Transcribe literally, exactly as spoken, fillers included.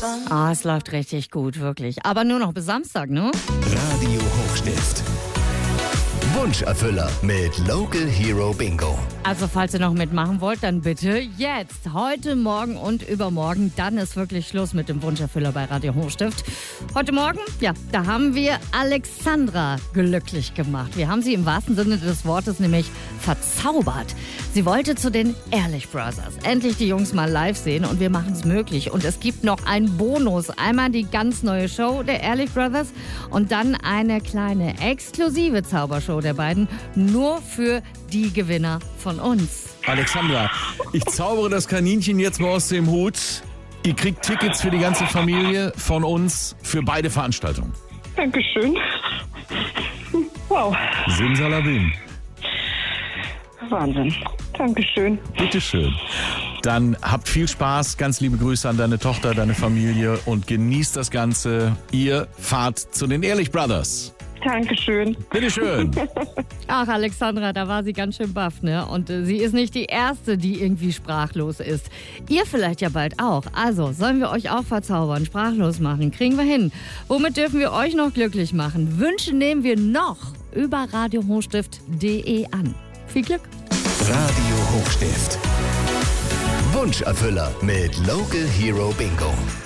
Ah, es läuft richtig gut, wirklich. Aber nur noch bis Samstag, ne? Radio Hochstift. Wunscherfüller mit Local Hero Bingo. Also falls ihr noch mitmachen wollt, dann bitte jetzt. Heute, morgen und übermorgen. Dann ist wirklich Schluss mit dem Wunscherfüller bei Radio Hochstift. Heute Morgen, ja, da haben wir Alexandra glücklich gemacht. Wir haben sie im wahrsten Sinne des Wortes nämlich verzaubert. Sie wollte zu den Ehrlich Brothers. Endlich die Jungs mal live sehen und wir machen es möglich. Und es gibt noch einen Bonus. Einmal die ganz neue Show der Ehrlich Brothers und dann eine kleine exklusive Zaubershow der beiden. Nur für die Gewinner von uns. Alexandra, ich zaubere das Kaninchen jetzt mal aus dem Hut. Ihr kriegt Tickets für die ganze Familie von uns für beide Veranstaltungen. Dankeschön. Wow. Simsalabim. Wahnsinn. Dankeschön. Bitteschön. Dann habt viel Spaß. Ganz liebe Grüße an deine Tochter, deine Familie und genießt das Ganze. Ihr fahrt zu den Ehrlich Brothers. Dankeschön. Bitteschön. Ach, Alexandra, da war sie ganz schön baff, ne? Und äh, sie ist nicht die Erste, die irgendwie sprachlos ist. Ihr vielleicht ja bald auch. Also, sollen wir euch auch verzaubern, sprachlos machen? Kriegen wir hin. Womit dürfen wir euch noch glücklich machen? Wünsche nehmen wir noch über radio hochstift punkt de an. Viel Glück. Radio Hochstift. Wunscherfüller mit Local Hero Bingo.